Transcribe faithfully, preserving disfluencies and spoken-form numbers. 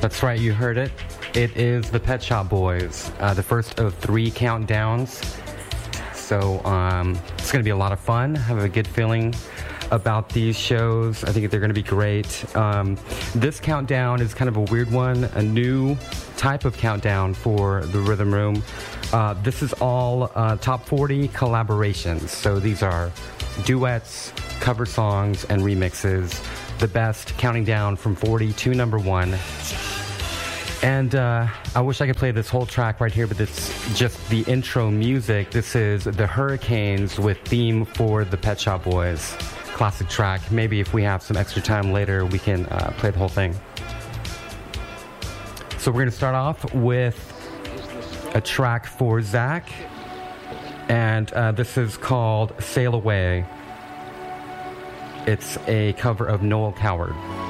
That's right, you heard it. It is the Pet Shop Boys, uh, the first of three countdowns. So um, it's going to be a lot of fun. I have a good feeling about these shows. I think they're going to be great. Um, this countdown is kind of a weird one, a new type of countdown for the Rhythm Room. Uh, this is all uh, top forty collaborations. So these are duets, cover songs, and remixes. The best, counting down from forty to number one. And uh, I wish I could play this whole track right here, but it's just the intro music. This is The Hurricanes with theme for the Pet Shop Boys. Classic track. Maybe if we have some extra time later, we can uh, play the whole thing. So we're going to start off with a track for Zach. And uh, this is called Sail Away. It's a cover of Noel Coward.